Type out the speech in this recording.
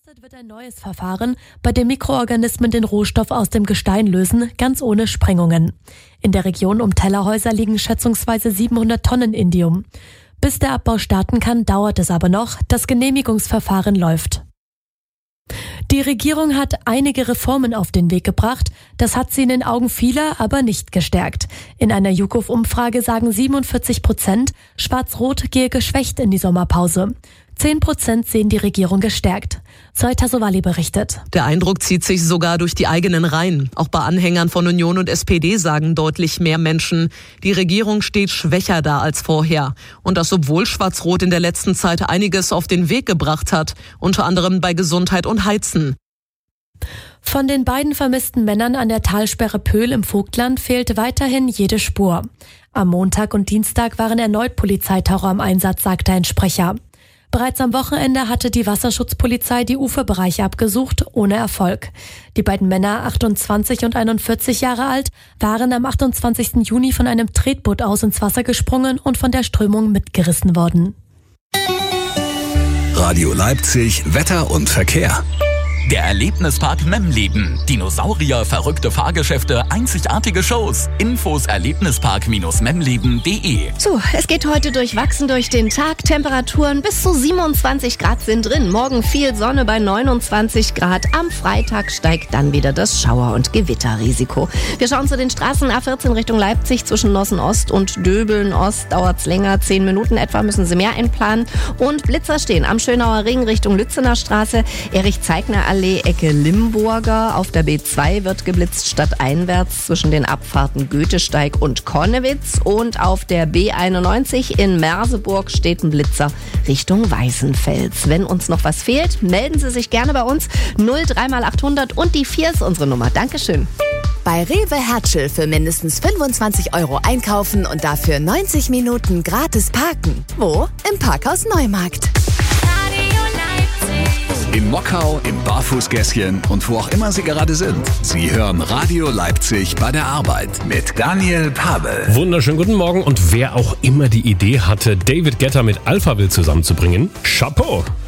Getestet wird ein neues Verfahren, bei dem Mikroorganismen den Rohstoff aus dem Gestein lösen, ganz ohne Sprengungen. In der Region um Tellerhäuser liegen schätzungsweise 700 Tonnen Indium. Bis der Abbau starten kann, dauert es aber noch. Das Genehmigungsverfahren läuft. Die Regierung hat einige Reformen auf den Weg gebracht. Das hat sie in den Augen vieler aber nicht gestärkt. In einer YouGov-Umfrage sagen 47%, Schwarz-Rot gehe geschwächt in die Sommerpause. 10% sehen die Regierung gestärkt. Zoe Tassovali berichtet. Der Eindruck zieht sich sogar durch die eigenen Reihen. Auch bei Anhängern von Union und SPD sagen deutlich mehr Menschen, die Regierung steht schwächer da als vorher. Und das, obwohl Schwarz-Rot in der letzten Zeit einiges auf den Weg gebracht hat, unter anderem bei Gesundheit und Heizen. Von den beiden vermissten Männern an der Talsperre Pöhl im Vogtland fehlt weiterhin jede Spur. Am Montag und Dienstag waren erneut Polizeiterror im Einsatz, sagte ein Sprecher. Bereits am Wochenende hatte die Wasserschutzpolizei die Uferbereiche abgesucht, ohne Erfolg. Die beiden Männer, 28 und 41 Jahre alt, waren am 28. Juni von einem Tretboot aus ins Wasser gesprungen und von der Strömung mitgerissen worden. Radio Leipzig, Wetter und Verkehr. Der Erlebnispark Memleben. Dinosaurier, verrückte Fahrgeschäfte, einzigartige Shows. Infos erlebnispark-memleben.de. So, es geht heute durchwachsen durch den Tag. Temperaturen bis zu 27 Grad sind drin. Morgen viel Sonne bei 29 Grad. Am Freitag steigt dann wieder das Schauer- und Gewitterrisiko. Wir schauen zu den Straßen A14 Richtung Leipzig zwischen Nossen Ost und Döbeln Ost. Dauert's länger, 10 Minuten etwa, müssen Sie mehr einplanen. Und Blitzer stehen am Schönauer Ring Richtung Lützener Straße. Erich-Zeigner-Allee, Ecke Limburger. Auf der B2 wird geblitzt stadteinwärts zwischen den Abfahrten Goethesteig und Konnewitz. Und auf der B91 in Merseburg steht ein Blitzer Richtung Weißenfels. Wenn uns noch was fehlt, melden Sie sich gerne bei uns. 03x800 und die 4 ist unsere Nummer. Dankeschön. Bei Rewe Hertschel für mindestens 25 € einkaufen und dafür 90 Minuten gratis parken. Wo? Im Parkhaus Neumarkt. In Mockau, im Barfußgässchen und wo auch immer Sie gerade sind. Sie hören Radio Leipzig bei der Arbeit mit Daniel Pavel. Wunderschönen guten Morgen und wer auch immer die Idee hatte, David Guetta mit Alphaville zusammenzubringen, Chapeau!